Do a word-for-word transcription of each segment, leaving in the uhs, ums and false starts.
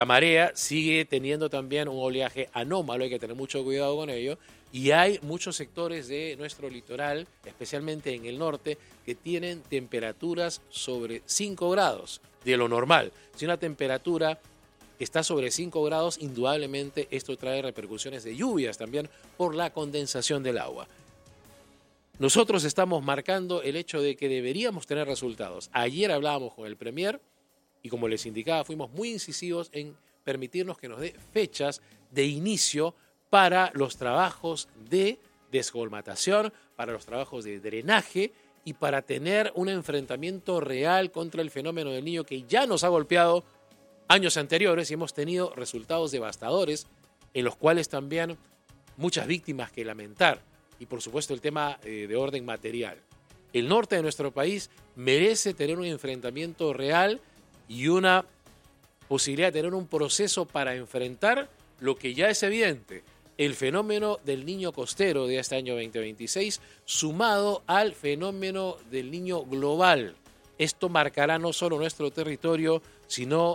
La marea sigue teniendo también un oleaje anómalo, hay que tener mucho cuidado con ello. Y hay muchos sectores de nuestro litoral, especialmente en el norte, que tienen temperaturas sobre cinco grados de lo normal. Si una temperatura está sobre cinco grados, indudablemente esto trae repercusiones de lluvias también por la condensación del agua. Nosotros estamos marcando el hecho de que deberíamos tener resultados. Ayer hablábamos con el Premier y, como les indicaba, fuimos muy incisivos en permitirnos que nos dé fechas de inicio para los trabajos de descolmatación, para los trabajos de drenaje y para tener un enfrentamiento real contra el fenómeno del Niño que ya nos ha golpeado años anteriores y hemos tenido resultados devastadores en los cuales también muchas víctimas que lamentar y por supuesto el tema eh, de orden material. El norte de nuestro país merece tener un enfrentamiento real y una posibilidad de tener un proceso para enfrentar lo que ya es evidente, el fenómeno del Niño costero de este año veinte veintiséis, sumado al fenómeno del Niño global. Esto marcará no solo nuestro territorio, sino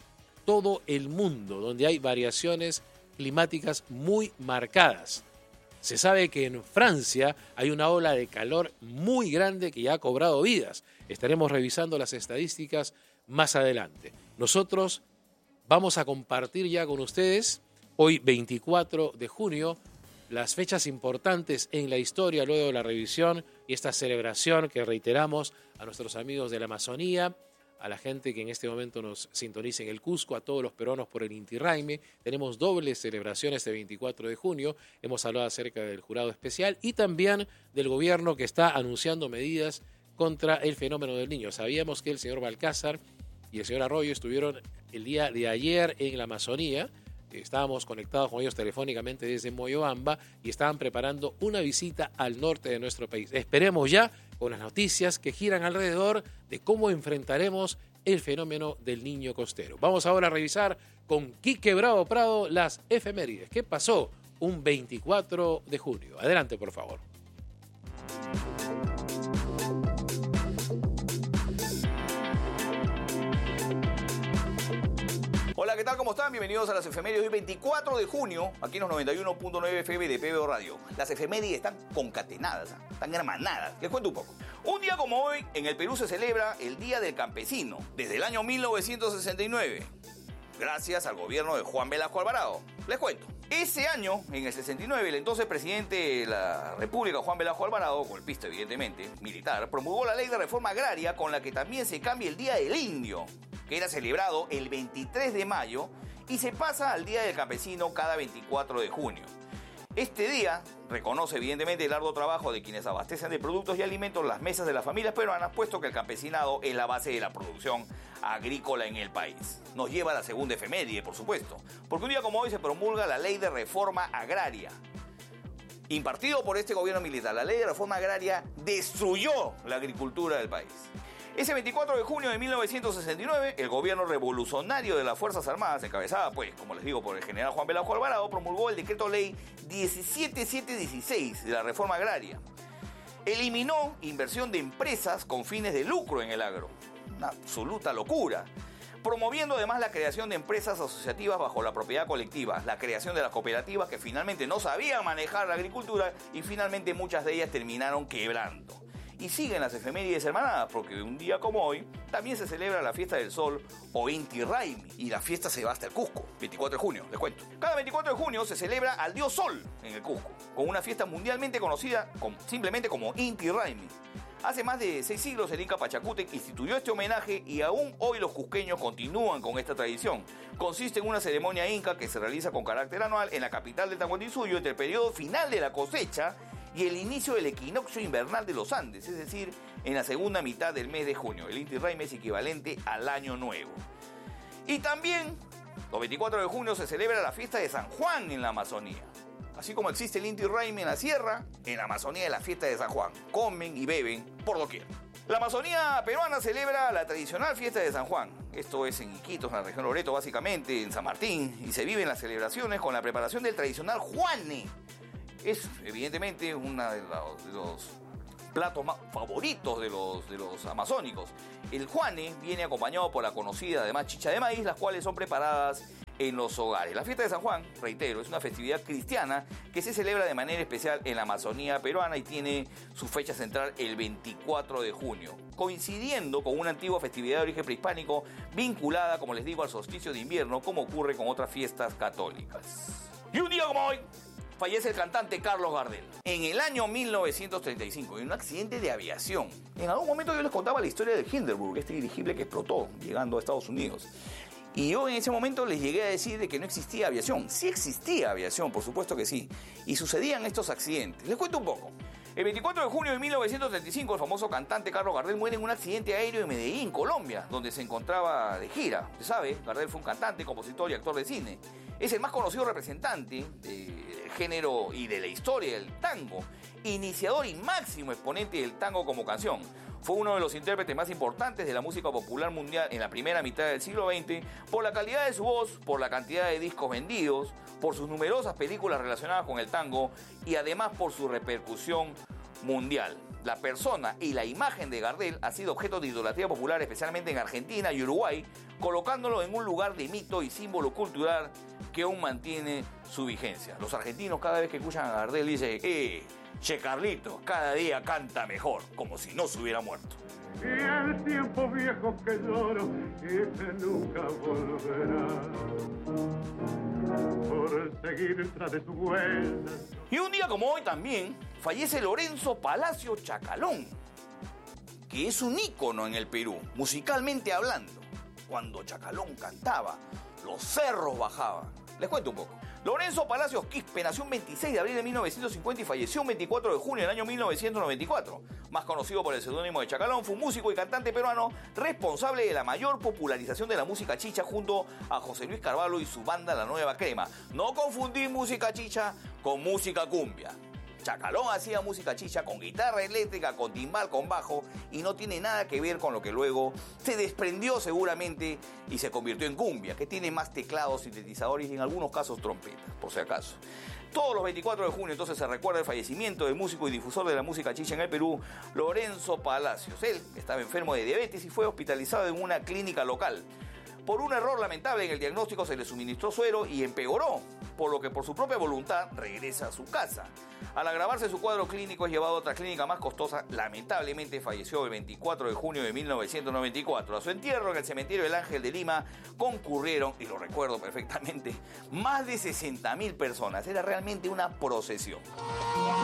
todo el mundo, donde hay variaciones climáticas muy marcadas. Se sabe que en Francia hay una ola de calor muy grande que ya ha cobrado vidas. Estaremos revisando las estadísticas más adelante. Nosotros vamos a compartir ya con ustedes hoy, veinticuatro de junio, las fechas importantes en la historia luego de la revisión y esta celebración que reiteramos a nuestros amigos de la Amazonía, a la gente que en este momento nos sintoniza en el Cusco, a todos los peruanos por el Inti Raymi. Tenemos dobles celebraciones este veinticuatro de junio. Hemos hablado acerca del jurado especial y también del gobierno que está anunciando medidas contra el fenómeno del Niño. Sabíamos que el señor Balcázar y el señor Arroyo estuvieron el día de ayer en la Amazonía. Estábamos conectados con ellos telefónicamente desde Moyobamba y estaban preparando una visita al norte de nuestro país. Esperemos ya con las noticias que giran alrededor de cómo enfrentaremos el fenómeno del Niño costero. Vamos ahora a revisar con Quique Bravo Prado las efemérides. ¿Qué pasó un veinticuatro de junio? Adelante, por favor. Hola, ¿qué tal? ¿Cómo están? Bienvenidos a las efemérides de hoy, veinticuatro de junio, aquí en los noventa y uno punto nueve F M de P B O Radio. Las efemérides están concatenadas, están hermanadas. Les cuento un poco. Un día como hoy, en el Perú se celebra el Día del Campesino, desde el año mil novecientos sesenta y nueve, gracias al gobierno de Juan Velasco Alvarado. Les cuento. Ese año, en el sesenta y nueve, el entonces presidente de la República, Juan Velasco Alvarado, golpista evidentemente, militar, promulgó la ley de reforma agraria con la que también se cambia el Día del Indio, que era celebrado el veintitrés de mayo, y se pasa al Día del Campesino cada veinticuatro de junio. Este día reconoce evidentemente el arduo trabajo de quienes abastecen de productos y alimentos las mesas de las familias peruanas, puesto que el campesinado es la base de la producción agrícola en el país. Nos lleva a la segunda efeméride, por supuesto, porque un día como hoy se promulga la Ley de Reforma Agraria. Impartido por este gobierno militar, la Ley de Reforma Agraria destruyó la agricultura del país. Ese veinticuatro de junio de mil novecientos sesenta y nueve, el gobierno revolucionario de las Fuerzas Armadas, encabezada, pues, como les digo, por el general Juan Velasco Alvarado, promulgó el decreto ley diecisiete mil setecientos dieciséis de la reforma agraria. Eliminó inversión de empresas con fines de lucro en el agro. Una absoluta locura. Promoviendo además la creación de empresas asociativas bajo la propiedad colectiva, la creación de las cooperativas que finalmente no sabían manejar la agricultura y finalmente muchas de ellas terminaron quebrando. Y siguen las efemérides hermanadas, porque un día como hoy también se celebra la fiesta del sol o Inti Raymi, y la fiesta se va hasta el Cusco, veinticuatro de junio, les cuento. Cada veinticuatro de junio se celebra al dios Sol en el Cusco, con una fiesta mundialmente conocida como, simplemente como Inti Raymi. Hace más de seis siglos el Inca Pachacútec instituyó este homenaje y aún hoy los cusqueños continúan con esta tradición. Consiste en una ceremonia inca que se realiza con carácter anual en la capital de Tahuantinsuyo entre el periodo final de la cosecha y el inicio del equinoccio invernal de los Andes, es decir, en la segunda mitad del mes de junio. El Inti Raymi es equivalente al Año Nuevo. Y también, los veinticuatro de junio se celebra la fiesta de San Juan en la Amazonía. Así como existe el Inti Raymi en la sierra, en la Amazonía es la fiesta de San Juan. Comen y beben por doquier. La Amazonía peruana celebra la tradicional fiesta de San Juan. Esto es en Iquitos, en la región Loreto, básicamente, en San Martín, y se viven las celebraciones con la preparación del tradicional Juane. Es evidentemente uno de los, de los platos más favoritos de los, de los amazónicos. El juane viene acompañado por la conocida además chicha de maíz, las cuales son preparadas en los hogares. La fiesta de San Juan, reitero, es una festividad cristiana que se celebra de manera especial en la Amazonía peruana y tiene su fecha central el veinticuatro de junio, coincidiendo con una antigua festividad de origen prehispánico vinculada, como les digo, al solsticio de invierno, como ocurre con otras fiestas católicas. Y un día como hoy, fallece el cantante Carlos Gardel. En el año mil novecientos treinta y cinco, en un accidente de aviación. En algún momento yo les contaba la historia del Hindenburg, este dirigible que explotó llegando a Estados Unidos. Y yo en ese momento les llegué a decir de que no existía aviación. Sí existía aviación, por supuesto que sí. Y sucedían estos accidentes. Les cuento un poco. El veinticuatro de junio de mil novecientos treinta y cinco, el famoso cantante Carlos Gardel muere en un accidente aéreo en Medellín, Colombia, donde se encontraba de gira. Usted sabe, Gardel fue un cantante, compositor y actor de cine. Es el más conocido representante del género y de la historia del tango, iniciador y máximo exponente del tango como canción. Fue uno de los intérpretes más importantes de la música popular mundial en la primera mitad del siglo veinte por la calidad de su voz, por la cantidad de discos vendidos, por sus numerosas películas relacionadas con el tango y además por su repercusión mundial. La persona y la imagen de Gardel ha sido objeto de idolatría popular, especialmente en Argentina y Uruguay, colocándolo en un lugar de mito y símbolo cultural que aún mantiene su vigencia. Los argentinos cada vez que escuchan a Gardel dicen, eh, che Carlito, cada día canta mejor, como si no se hubiera muerto. Y el tiempo viejo que lloro y que nunca volverá, por seguir tras de tu huella. Y un día como hoy también fallece Lorenzo Palacio Chacalón, que es un ícono en el Perú, musicalmente hablando. Cuando Chacalón cantaba, los cerros bajaban. Les cuento un poco. Lorenzo Palacios Quispe nació un veintiséis de abril de mil novecientos cincuenta y falleció un veinticuatro de junio del año mil novecientos noventa y cuatro. Más conocido por el seudónimo de Chacalón, fue un músico y cantante peruano responsable de la mayor popularización de la música chicha junto a José Luis Carvalho y su banda La Nueva Crema. No confundir música chicha con música cumbia. Chacalón hacía música chicha con guitarra eléctrica, con timbal, con bajo, y no tiene nada que ver con lo que luego se desprendió seguramente y se convirtió en cumbia, que tiene más teclados, sintetizadores y en algunos casos trompetas, por si acaso. Todos los veinticuatro de junio entonces se recuerda el fallecimiento del músico y difusor de la música chicha en el Perú, Lorenzo Palacios. Él estaba enfermo de diabetes y fue hospitalizado en una clínica local. Por un error lamentable en el diagnóstico se le suministró suero y empeoró, por lo que por su propia voluntad regresa a su casa. Al agravarse su cuadro clínico es llevado a otra clínica más costosa. Lamentablemente falleció el veinticuatro de junio de mil novecientos noventa y cuatro. A su entierro en el cementerio del Ángel de Lima concurrieron, y lo recuerdo perfectamente, más de sesenta mil personas. Era realmente una procesión.